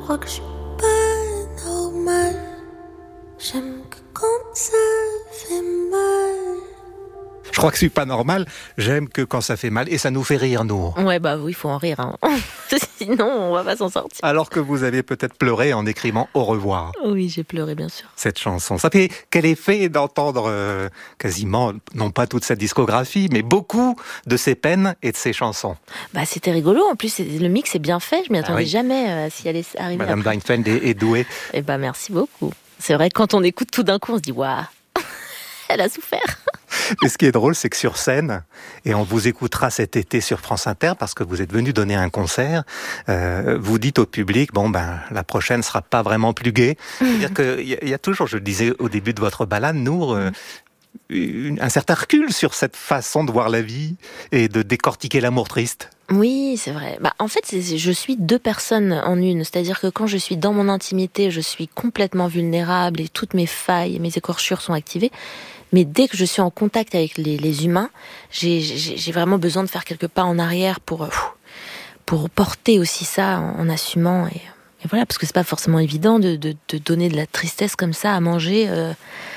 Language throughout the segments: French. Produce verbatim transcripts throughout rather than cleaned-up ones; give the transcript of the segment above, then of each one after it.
crois que je suis pas normale. J'aime que quand ça fait mal. Je crois que c'est pas normal, j'aime que quand ça fait mal, et ça nous fait rire, nous. Ouais, bah oui, il faut en rire, hein. Sinon on va pas s'en sortir. Alors que vous avez peut-être pleuré en écrivant Au revoir. Oui, j'ai pleuré, bien sûr. Cette chanson. Ça fait quel effet d'entendre euh, quasiment, non pas toute cette discographie, mais beaucoup de ses peines et de ses chansons. Bah c'était rigolo, en plus le mix est bien fait, je m'y attendais Ah oui. jamais euh, s'y allait arriver. Madame après. Deinfeld est, est douée. Eh bah merci beaucoup. C'est vrai que quand on écoute tout d'un coup, on se dit waouh, elle a souffert. Et ce qui est drôle, c'est que sur scène, et on vous écoutera cet été sur France Inter, parce que vous êtes venu donner un concert, euh, vous dites au public, bon ben, la prochaine sera pas vraiment plus gaie. C'est-à-dire qu'il y, y a toujours, je le disais au début de votre balade, Nour, euh, une, un certain recul sur cette façon de voir la vie et de décortiquer l'amour triste. Oui, c'est vrai. Bah, en fait, c'est, je suis deux personnes en une. C'est-à-dire que quand je suis dans mon intimité, je suis complètement vulnérable et toutes mes failles, mes écorchures sont activées. Mais dès que je suis en contact avec les, les humains, j'ai, j'ai, j'ai vraiment besoin de faire quelques pas en arrière pour, pour porter aussi ça en, en assumant. Et, et voilà, parce que c'est pas forcément évident de, de, de donner de la tristesse comme ça à manger. Euh...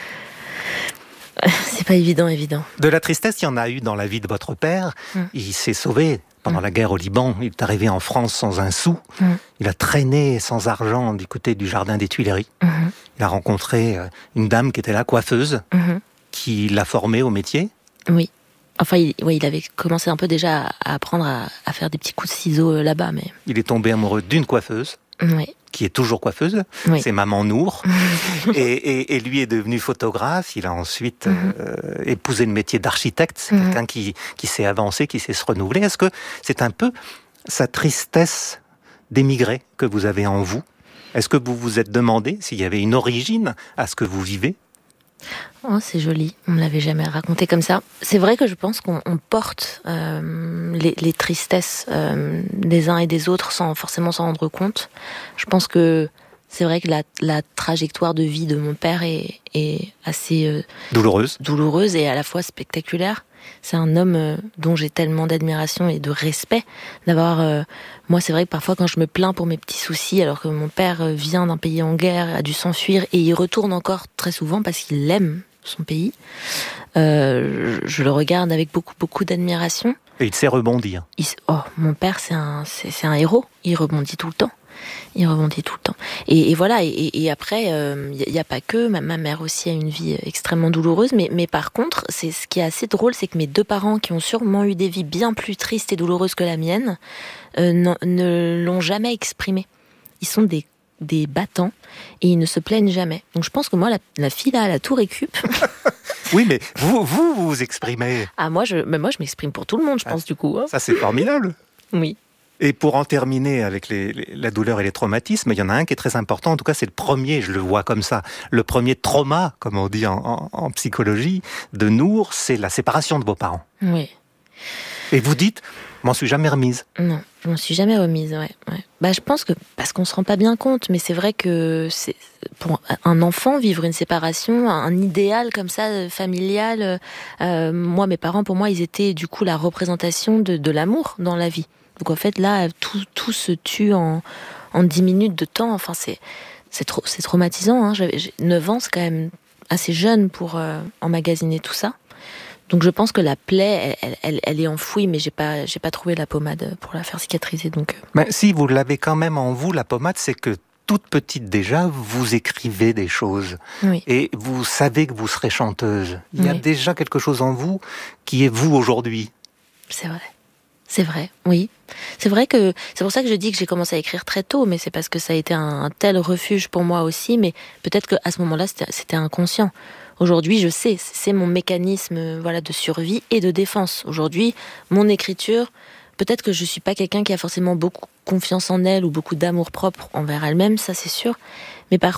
C'est pas évident, évident. De la tristesse, il y en a eu dans la vie de votre père. Mmh. Il s'est sauvé pendant mmh. la guerre au Liban. Il est arrivé en France sans un sou. Mmh. Il a traîné sans argent du côté du jardin des Tuileries. Mmh. Il a rencontré une dame qui était là, coiffeuse, mmh. qui l'a formé au métier. Oui. Enfin, il, ouais, il avait commencé un peu déjà à apprendre à, à faire des petits coups de ciseaux là-bas. Mais... Il est tombé amoureux d'une coiffeuse. Oui. Qui est toujours coiffeuse, oui. C'est Maman Nour, et, et, et lui est devenu photographe. Il a ensuite mm-hmm. euh, épousé le métier d'architecte. C'est mm-hmm. quelqu'un qui, qui s'est avancé, qui sait se renouveler. Est-ce que c'est un peu sa tristesse d'émigrer que vous avez en vous? Est-ce que vous vous êtes demandé s'il y avait une origine à ce que vous vivez? Oh, c'est joli, on me l'avait jamais raconté comme ça. C'est vrai que je pense qu'on on porte euh, les, les tristesses euh, des uns et des autres sans forcément s'en rendre compte. Je pense que c'est vrai que la, la trajectoire de vie de mon père est, est assez euh, douloureuse. douloureuse et à la fois spectaculaire. C'est un homme euh, dont j'ai tellement d'admiration et de respect d'avoir... Euh, moi, c'est vrai que parfois, quand je me plains pour mes petits soucis, alors que mon père vient d'un pays en guerre, a dû s'enfuir, et il retourne encore très souvent parce qu'il aime son pays, euh, je le regarde avec beaucoup, beaucoup d'admiration. Et il sait rebondir. Il, oh, mon père, c'est un, c'est, c'est un héros. Il rebondit tout le temps. Il rebondit tout le temps. Et, et voilà, et, et après, il euh, n'y a, a pas que, ma, ma mère aussi a une vie extrêmement douloureuse, mais, mais par contre, c'est, ce qui est assez drôle, c'est que mes deux parents, qui ont sûrement eu des vies bien plus tristes et douloureuses que la mienne, euh, ne, ne l'ont jamais exprimé. Ils sont des, des battants, et ils ne se plaignent jamais. Donc je pense que moi, la, la fille là, elle a tout récup. Oui, mais vous, vous, vous vous exprimez. Ah, moi, je, mais moi, je m'exprime pour tout le monde, je pense, ah, du coup. Hein. Ça, c'est formidable. Oui. Et pour en terminer avec les, les, la douleur et les traumatismes, il y en a un qui est très important, en tout cas c'est le premier, je le vois comme ça, le premier trauma, comme on dit en, en, en psychologie, de Nour, c'est la séparation de vos parents. Oui. Et vous dites, je m'en suis jamais remise. Non, je m'en suis jamais remise, ouais. ouais. Bah, je pense que, parce qu'on se rend pas bien compte, mais c'est vrai que c'est, pour un enfant, vivre une séparation, un idéal comme ça, familial, euh, moi, mes parents, pour moi, ils étaient du coup la représentation de, de l'amour dans la vie. Donc en fait, là, tout, tout se tue en, en dix minutes de temps. Enfin, c'est, c'est, trop, c'est traumatisant. Hein. J'avais, j'ai neuf ans, c'est quand même assez jeune pour euh, emmagasiner tout ça. Donc je pense que la plaie, elle, elle, elle est enfouie, mais j'ai pas, j'ai pas trouvé la pommade pour la faire cicatriser. Donc. Mais si vous l'avez quand même en vous, la pommade, c'est que toute petite déjà, vous écrivez des choses. Oui. Et vous savez que vous serez chanteuse. Il y a oui. déjà quelque chose en vous qui est vous aujourd'hui. C'est vrai. C'est vrai, oui. C'est vrai que c'est pour ça que je dis que j'ai commencé à écrire très tôt, mais c'est parce que ça a été un, un tel refuge pour moi aussi. Mais peut-être qu'à ce moment-là, c'était, c'était inconscient. Aujourd'hui, je sais, c'est mon mécanisme, voilà, de survie et de défense. Aujourd'hui, mon écriture, peut-être que je suis pas quelqu'un qui a forcément beaucoup confiance en elle ou beaucoup d'amour propre envers elle-même, ça c'est sûr. Mais par